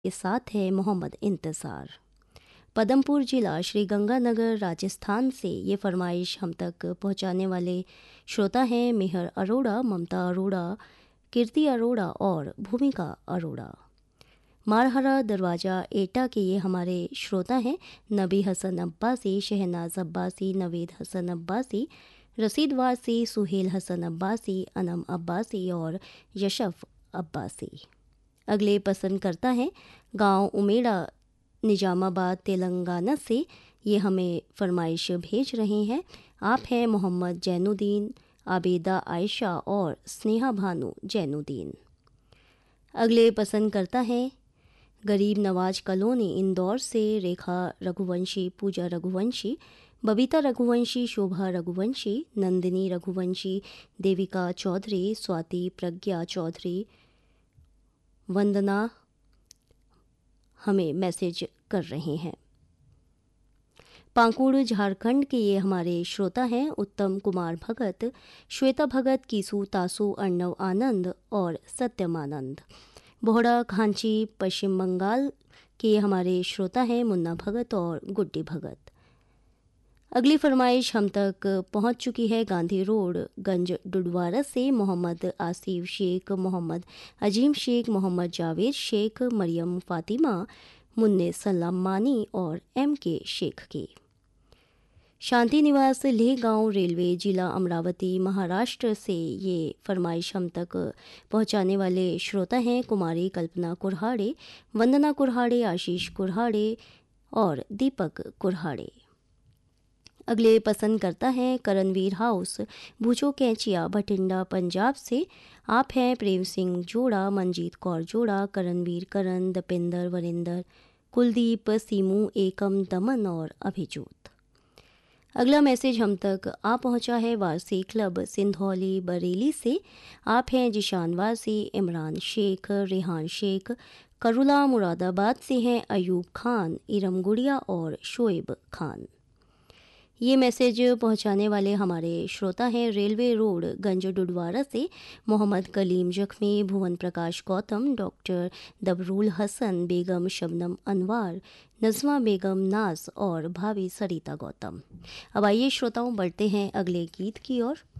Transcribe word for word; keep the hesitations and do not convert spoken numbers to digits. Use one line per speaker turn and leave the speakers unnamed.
के साथ है मोहम्मद इंतज़ार। पदमपुर जिला श्री गंगानगर राजस्थान से ये फरमाइश हम तक पहुंचाने वाले श्रोता हैं मेहर अरोड़ा, ममता अरोड़ा, कीर्ति अरोड़ा और भूमिका अरोड़ा। मारहरा दरवाज़ा एटा के ये हमारे श्रोता हैं नबी हसन अब्बासी, शहनाज अब्बासी, नवीद हसन अब्बासी, रसीद वारसी, सुहेल हसन अब्बासी, अनम अब्बासी और यशफ अब्बासी। अगले पसंद करता है गांव उमेड़ा निजामाबाद तेलंगाना से ये हमें फरमाइश भेज रहे हैं। आप हैं मोहम्मद जैनुद्दीन, आबेदा आयशा और स्नेहा भानु जैनुद्दीन। अगले पसंद करता है गरीब नवाज कॉलोनी इंदौर से रेखा रघुवंशी, पूजा रघुवंशी, बबीता रघुवंशी, शोभा रघुवंशी, नंदिनी रघुवंशी, देविका चौधरी, स्वाति प्रज्ञा चौधरी, वंदना हमें मैसेज कर रहे हैं। पाकुड़ झारखंड के ये हमारे श्रोता हैं उत्तम कुमार भगत, श्वेता भगत, कीसू तासू, अर्णव आनंद और सत्यमानंद। बोहड़ा खांची पश्चिम बंगाल के ये हमारे श्रोता हैं मुन्ना भगत और गुड्डी भगत। अगली फरमाइश हम तक पहुंच चुकी है गांधी रोड गंज डुडवारा से मोहम्मद आसिफ शेख, मोहम्मद अजीम शेख, मोहम्मद जावेद शेख, मरियम फातिमा, मुन्ने सलाम मानी और एम के शेख की। शांति निवास लेह गांव रेलवे जिला अमरावती महाराष्ट्र से ये फरमाइश हम तक पहुंचाने वाले श्रोता हैं कुमारी कल्पना कुरहाड़े, वंदना कुरहाड़े, आशीष कुरहाड़े और दीपक कुरहाड़े। अगले पसंद करता है करणवीर हाउस, भूचो कैंचिया, भटिंडा पंजाब से। आप हैं प्रेम सिंह जोड़ा, मंजीत कौर जोड़ा, करणवीर करण, दपिंदर वरिंदर, कुलदीप, सीमू, एकम, दमन और अभिजोत। अगला मैसेज हम तक आ पहुंचा है वारसी क्लब सिंधौली बरेली से। आप हैं जिशान वारसी, इमरान शेख, रेहान शेख, करुला मुरादाबाद से हैं अयूब खान, इरम गुड़िया और शोएब खान। ये मैसेज पहुंचाने वाले हमारे श्रोता हैं रेलवे रोड गंज डुडवारा से मोहम्मद कलीम जख्मी, भुवन प्रकाश गौतम, डॉक्टर दबरूल हसन, बेगम शबनम अनवार, नज़मा बेगम नाज और भाभी सरिता गौतम। अब आइए श्रोताओं बढ़ते हैं अगले गीत की ओर।